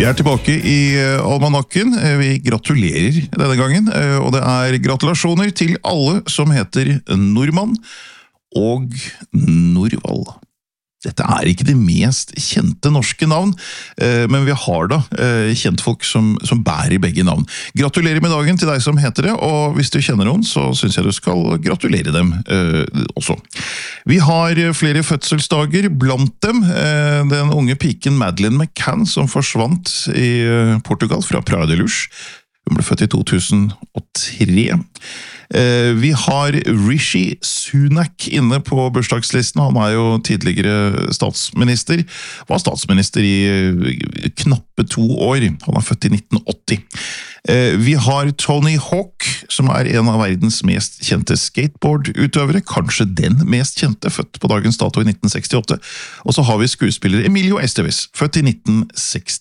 Vi tilbake i Almanakken. Vi gratulerer denne gangen, og det gratulasjoner til alle som heter Nordmann og Norvald. Dette ikke det mest kjente norske navn, men vi har da kjentfolk som bærer begge navn. Gratulerer med dagen til deg som heter det, og hvis du kjenner noen, så synes jeg du skal gratulere dem også. Vi har flere fødselsdager blant dem. Den unge piken Madeleine McCann som forsvant i Portugal fra Praia de Luz. Hun ble født i 2003. Vi har Rishi Sunak inne på bursdagslisten. Han jo tidligere statsminister. Var statsminister i knappe 2 år. Han født i 1980. Vi har Tony Hawk, som en av verdens mest kjente skateboardutøvere. Kanskje den mest kjente, født på dagens dato i 1968. Og så har vi skuespiller Emilio Estevez, født i 1960.